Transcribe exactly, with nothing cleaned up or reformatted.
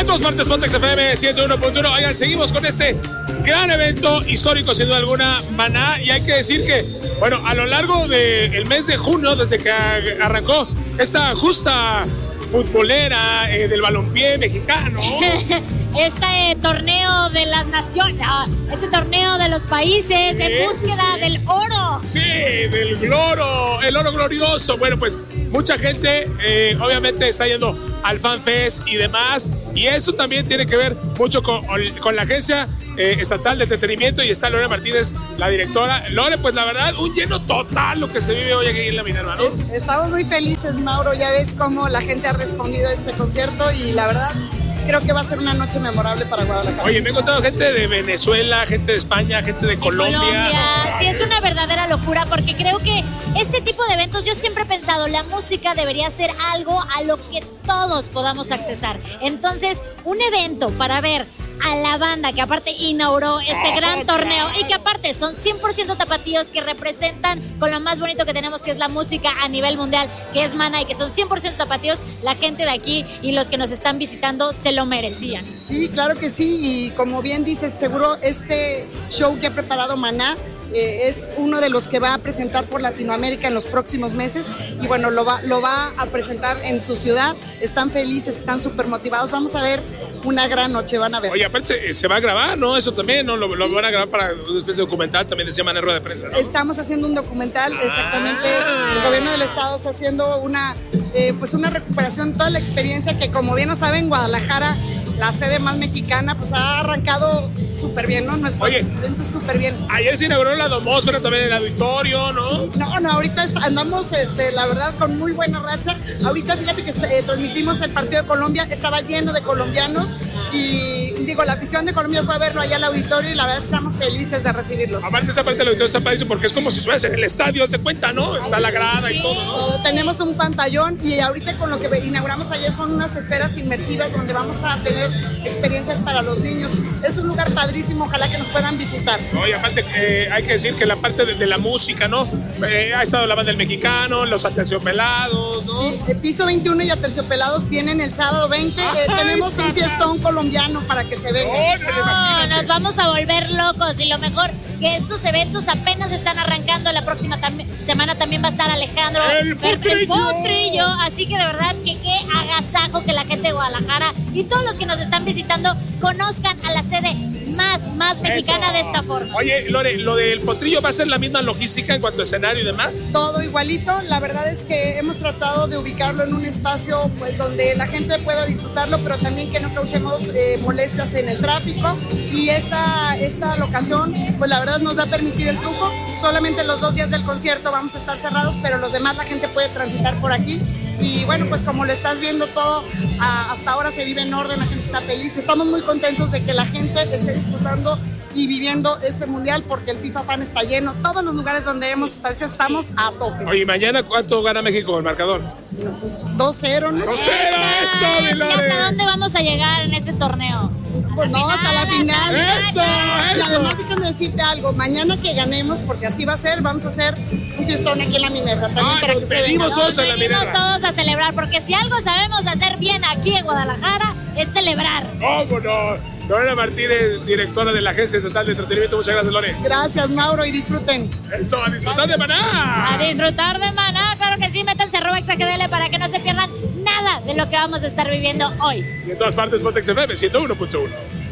todas partes, Pontex F M ciento uno punto uno. Oigan, seguimos con este gran evento histórico, sin duda alguna, Maná. Y hay que decir que, bueno, a lo largo del mes de junio, desde que arrancó esta justa futbolera eh, del balompié mexicano. Este eh, torneo de las naciones, este torneo de los países sí, en búsqueda sí. del oro. Sí, del gloro, el oro glorioso. Bueno, pues mucha gente eh, obviamente está yendo al FanFest y demás. Y eso también tiene que ver mucho con, con la agencia eh, estatal de entretenimiento. Y está Lore Martínez, la directora. Lore, pues la verdad, un lleno total lo que se vive hoy aquí en la Minerva, ¿no? Es, estamos muy felices, Mauro. Ya ves cómo la gente ha respondido a este concierto y la verdad creo que va a ser una noche memorable para Guadalajara. Oye, me he encontrado gente de Venezuela, gente de España, gente de, de Colombia. Colombia. Sí, es una verdadera locura porque creo que este tipo de eventos, yo siempre he pensado, la música debería ser algo a lo que todos podamos accesar. Entonces, un evento para ver a la banda que aparte inauguró este gran torneo y que aparte son cien por ciento tapatíos, que representan con lo más bonito que tenemos, que es la música a nivel mundial, que es Maná, y que son cien por ciento tapatíos, la gente de aquí y los que nos están visitando se lo merecían. Sí, claro que sí, y como bien dices, seguro este show que ha preparado Maná Eh, es uno de los que va a presentar por Latinoamérica en los próximos meses y bueno, lo va, lo va a presentar en su ciudad. Están felices, están súper motivados. Vamos a ver una gran noche, van a ver. Oye, aparte se, se va a grabar, ¿no? Eso también, ¿no? Lo, lo sí. van a grabar para una especie de documental, también decía Maná en rueda de prensa, ¿no? Estamos haciendo un documental, ah. exactamente. El gobierno del estado está haciendo una, eh, pues una recuperación, toda la experiencia que, como bien lo saben, Guadalajara, la sede más mexicana, pues ha arrancado súper bien, ¿no? Nuestros Oye, eventos súper bien. Ayer se inauguró la Domósfera, también el auditorio, ¿no? Sí, no, no, ahorita andamos, este, la verdad, con muy buena racha. Ahorita, fíjate que eh, transmitimos el partido de Colombia, estaba lleno de colombianos y, digo, la afición de Colombia fue a verlo allá al auditorio y la verdad es que estamos felices de recibirlos. Aparte, esa parte del auditorio está padrísimo porque es como si estuvieras en el estadio, se cuenta, ¿no? Está la grada y todo, ¿no? Tenemos un pantallón y ahorita con lo que inauguramos ayer son unas esferas inmersivas donde vamos a tener experiencias para los niños. Es un lugar padrísimo, ojalá que nos puedan visitar. Oye, aparte eh, hay que decir que la parte de, de la música, ¿no? Eh, ha estado la banda del Mexicano, los Aterciopelados, ¿no? Sí, el Piso veintiuno y Aterciopelados vienen el sábado veinte. Eh, tenemos un fiestón colombiano para que se vengan. No, nos vamos a volver locos y lo mejor que estos eventos apenas están arrancando. La próxima tam- semana también va a estar Alejandro el Potrillo. el Potrillo, así que de verdad que qué agasajo que la gente de Guadalajara y todos los que nos están visitando conozcan a la sede más, más mexicana Eso. de esta forma. Oye, Lore, ¿lo del Potrillo va a ser la misma logística en cuanto a escenario y demás? Todo igualito, la verdad es que hemos tratado de ubicarlo en un espacio pues donde la gente pueda disfrutarlo, pero también que no causemos eh, molestias en el tráfico, y esta, esta locación pues la verdad nos va a permitir el flujo. Solamente los dos días del concierto vamos a estar cerrados, pero los demás la gente puede transitar por aquí. Y bueno, pues como lo estás viendo todo, a, hasta ahora se vive en orden, la gente está feliz. Estamos muy contentos de que la gente esté disfrutando y viviendo este mundial porque el FIFA Fan está lleno. Todos los lugares donde hemos estado estamos a tope. Oye, ¿mañana cuánto gana México con el marcador? Pues dos cero, ¿no? dos cero, eso, mi Lore. ¿Y hasta dónde vamos a llegar en este torneo? Pues no, hasta la final. Eso, y eso. además déjame decirte algo, mañana que ganemos, porque así va a ser, vamos a hacer un fiestón aquí en la Minerva también. Ay, para nos que se venimos vengan. todos Nos a la venimos Minerva. todos a celebrar, porque si algo sabemos hacer bien aquí en Guadalajara es celebrar. ¿Cómo no? Lorena Martínez, directora de la Agencia Estatal de Entretenimiento. Muchas gracias, Lore. Gracias, Mauro, y disfruten. Eso, a disfrutar de Maná. A disfrutar de Maná, claro que sí, métanse arroba exagdl para que no se pierdan nada de lo que vamos a estar viviendo hoy. Y en todas partes, Pontex F M ciento uno punto uno.